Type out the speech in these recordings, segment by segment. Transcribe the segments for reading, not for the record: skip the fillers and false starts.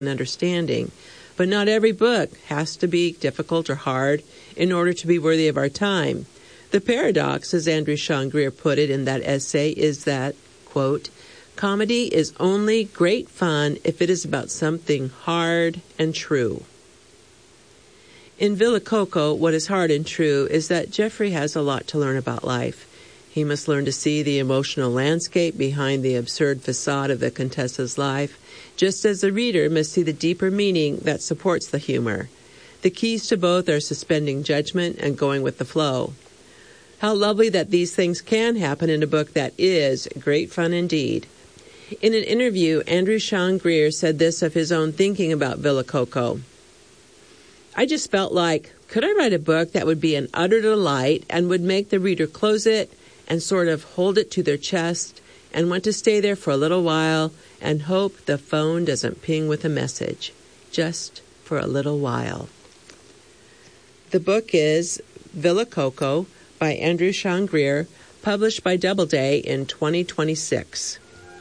and understanding. But not every book has to be difficult or hard in order to be worthy of our time. The paradox, as Andrew Sean Greer put it in that essay, is that, quote, comedy is only great fun if it is about something hard and true. In Villa Coco, what is hard and true is that Jeffrey has a lot to learn about life. He must learn to see the emotional landscape behind the absurd facade of the Contessa's life, just as the reader must see the deeper meaning that supports the humor. The keys to both are suspending judgment and going with the flow. How lovely that these things can happen in a book that is great fun indeed. In an interview, Andrew Sean Greer said this of his own thinking about Villa Coco. I just felt like, could I write a book that would be an utter delight and would make the reader close it and sort of hold it to their chest and want to stay there for a little while and hope the phone doesn't ping with a message, just for a little while. The book is Villa Coco by Andrew Sean Greer, published by Doubleday in 2026.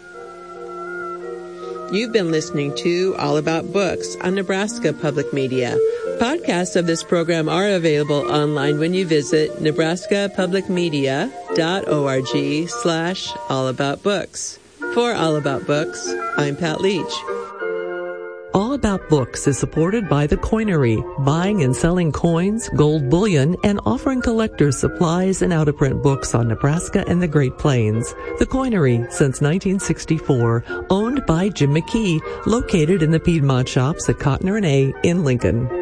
You've been listening to All About Books on Nebraska Public Media. Podcasts of this program are available online when you visit nebraskapublicmedia.org/allaboutbooks. For All About Books, I'm Pat Leach. All About Books is supported by The Coinery, buying and selling coins, gold bullion, and offering collectors supplies and out-of-print books on Nebraska and the Great Plains. The Coinery, since 1964, owned by Jim McKee, located in the Piedmont Shops at Cotner & A in Lincoln.